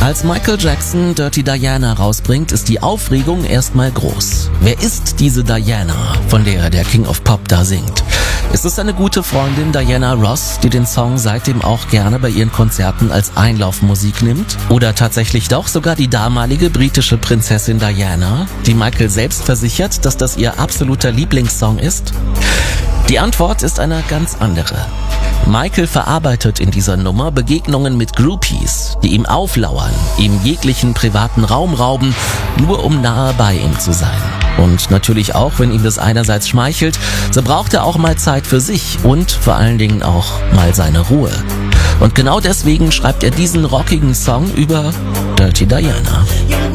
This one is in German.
Als Michael Jackson Dirty Diana rausbringt, ist die Aufregung erstmal groß. Wer ist diese Diana, von der der King of Pop da singt? Ist es seine gute Freundin Diana Ross, die den Song seitdem auch gerne bei ihren Konzerten als Einlaufmusik nimmt? Oder tatsächlich doch sogar die damalige britische Prinzessin Diana, die Michael selbst versichert, dass das ihr absoluter Lieblingssong ist? Die Antwort ist eine ganz andere. Michael verarbeitet in dieser Nummer Begegnungen mit Groupies, die ihm auflauern, ihm jeglichen privaten Raum rauben, nur um nahe bei ihm zu sein. Und natürlich auch, wenn ihm das einerseits schmeichelt, so braucht er auch mal Zeit für sich und vor allen Dingen auch mal seine Ruhe. Und genau deswegen schreibt er diesen rockigen Song über Dirty Diana.